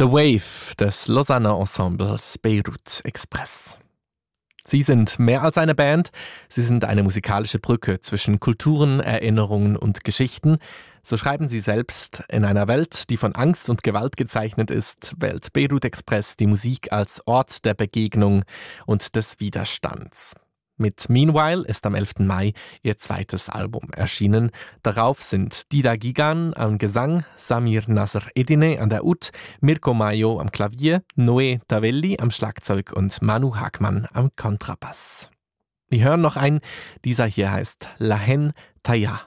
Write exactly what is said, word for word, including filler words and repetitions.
The Wave des Lausanner Ensembles Beirut Express. Sie sind mehr als eine Band, sie sind eine musikalische Brücke zwischen Kulturen, Erinnerungen und Geschichten. So schreiben sie selbst: In einer Welt, die von Angst und Gewalt gezeichnet ist, wählt Beirut Express die Musik als Ort der Begegnung und des Widerstands. Mit Meanwhile ist am elften Mai ihr zweites Album erschienen. Darauf sind Dida Gigan am Gesang, Samir Nasr Edine an der Ud, Mirko Mayo am Klavier, Noé Tavelli am Schlagzeug und Manu Hagmann am Kontrabass. Wir hören noch einen, dieser hier heißt La Hen Taya.